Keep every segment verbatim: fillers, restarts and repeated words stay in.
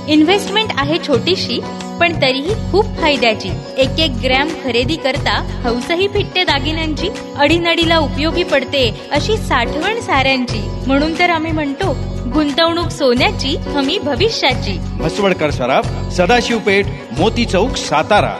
Investment आहे छोटीशी पण तरीही खूप फायद्याची. एक एक ग्रॅम खरेदी करता हौसही फिटते दागिन्यांची. अडीनडीला उपयोगी पडते अशी साठवण साऱ्यांची. म्हणून तर आम्ही म्हणतो गुंतवणूक सोन्याची, हमी भविष्याची. म्हसवडकर सराफ, सदाशिव पेठ, मोती चौक, सातारा.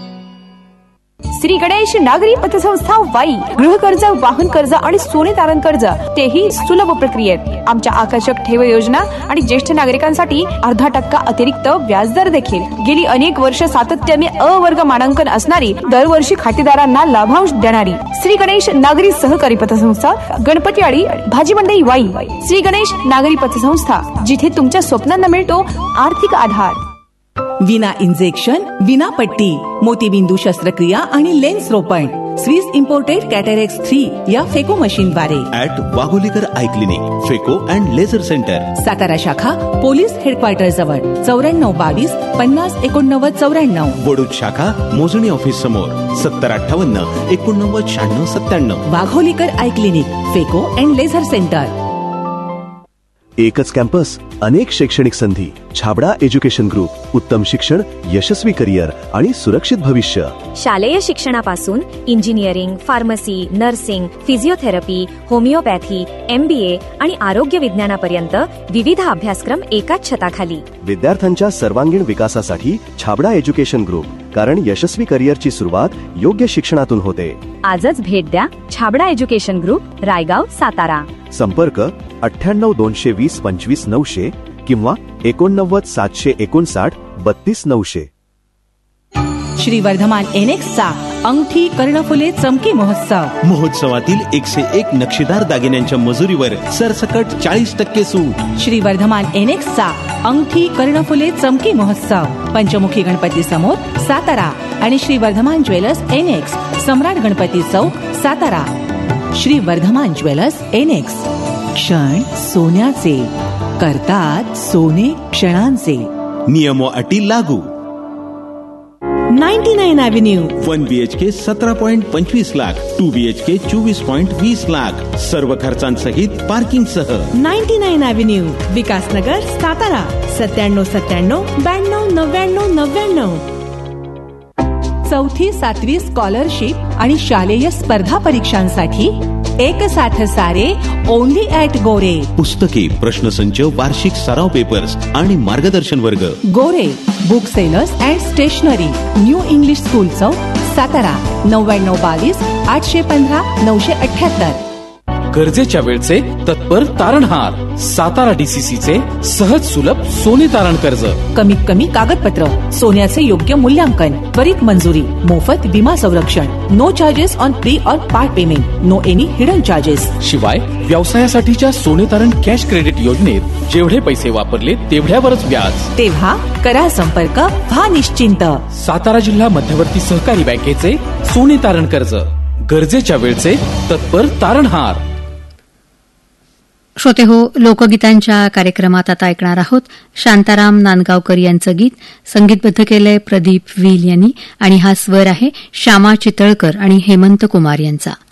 श्री गणेश नागरी पतसंस्था वाई. गृह कर्ज, वाहन कर्ज आणि सोने तारण कर्ज तेही सुलभ प्रक्रियेत. आमच्या आकर्षक ठेव योजना आणि ज्येष्ठ नागरिकांसाठी अर्धा टक्का अतिरिक्त व्याजदर देखील. गेली अनेक वर्ष सातत्याने अ वर्ग मानांकन असणारी, दरवर्षी खातेदारांना लाभांश देणारी श्री गणेश नागरी सहकारी पतसंस्था, गणपतीवाडी, भाजी मंडई वाई. श्री गणेश नागरी पतसंस्था, जिथे तुमच्या स्वप्नांना मिळतो आर्थिक आधार. विना इंजेक्शन, विना पट्टी, मोतीबिंदू शस्त्रक्रिया आणि लेन्स रोपण. स्विस इम्पोर्टेड कॅटरेक्स थ्री या फेको मशीनद्वारे. ऍट वाघोलीकर आय क्लिनिक, फेको अँड लेझर सेंटर, सातारा शाखा पोलीस हेडक्वार्टर जवळ. चौऱ्याण्णव बावीस पन्नास एकोणनव्वद चौऱ्याण्णव. वडूज शाखा मोजणी ऑफिस समोर. सत्तर अठ्ठावन्न एकोणनव्वद शहाण्णव सत्त्याण्णव. वाघोलीकर आय क्लिनिक, फेको अँड लेझर सेंटर. एकच कॅम्पस, अनेक शैक्षणिक संधी. Chhabra education group. उत्तम शिक्षण, यशस्वी करिअर आणि सुरक्षित भविष्य. शालेय शिक्षणापासून engineering, pharmacy, nursing, physiotherapy, homeopathy, MBA आणि आरोग्य विज्ञानापर्यंत विविध अभ्यासक्रम एकाच छताखाली. विद्यार्थ्यांच्या सर्वांगीण विकासासाठी छाबडा एज्युकेशन ग्रुप. कारण यशस्वी करिअरची सुरुवात योग्य शिक्षणातून होते. आजच भेट द्या छाबडा एज्युकेशन ग्रुप, रायगाव, सातारा. संपर्क अठ्ठ्याण्णव दोनशे वीस पंचवीस नऊशे किंवा एकोणनव्वद सातशे एकोणसाठ बत्तीस नऊशे. श्री वर्धमान एनेक्सचा अंगठी, कर्णफुले, चमकी महोत्सव. महोत्सवातील एकशे एक नक्षीदार दागिन्यांच्या मजुरीवर सरसकट चाळीस टक्के सूट. श्री वर्धमान एनेक्सचा अंगठी, कर्णफुले, चमकी महोत्सव. पंचमुखी गणपती समोर, सातारा. आणि श्री वर्धमान ज्वेलर्स एनेक्स, सम्राट गणपती चौक, सातारा. Shri Vardhman jewellers annex. क्षण सोन्याचे, करतात सोने क्षणांचे. नियमो अटी लागू. Ninety nine avenue. One BHK सतरा पॉइंट पंचवीस लाख, टू बीएचके चोवीस पॉइंट वीस लाख, सर्व खर्चांसहित पार्किंग सह. Ninety nine avenue, Vikasnagar, Satara. सत्त्याण्णव सत्त्याण्णव ब्याण्णव नव्याण्णव नव्याण्णव. चौथी सातवी स्कॉलरशिप आणि शालेय स्पर्धा परीक्षांसाठी एक साथ सारे ओनली ॲट गोरे. पुस्तके, प्रश्नसंच, वार्षिक सराव पेपर्स आणि मार्गदर्शन वर्ग. गोरे book sellers and stationery, new English school चौक, सातारा. नव्याण्णव बावीस आठशे पंधरा नऊशे अठ्याहत्तर. गरजेच्या वेळचे तत्पर तारणहार. सातारा डीसीसीचे सहज सुलभ सोने तारण कर्ज. कमीत कमी कागदपत्र, सोन्याचे योग्य मूल्यांकन, त्वरित मंजुरी, मोफत विमा संरक्षण. नो चार्जेस ऑन प्री और part payment. No any hidden charges. शिवाय व्यवसायासाठीच्या सोने तारण कॅश क्रेडिट योजनेत जेवढे पैसे वापरले तेवढ्यावरच व्याज. तेव्हा करा संपर्क, व्हा निश्चिंत. सातारा जिल्हा मध्यवर्ती सहकारी बँकेचे सोने तारण कर्ज. गरजेच्या वेळचे तत्पर तारणहार. श्रोते हो, लोकगीतांच्या कार्यक्रमात आता ऐकणार आहोत शांताराम नांदगावकर यांचं गीत. संगीतबद्ध केलंय प्रदीप व्हील यांनी आणि हा स्वर आहे श्यामा चितळकर आणि हेमंत कुमार यांचा.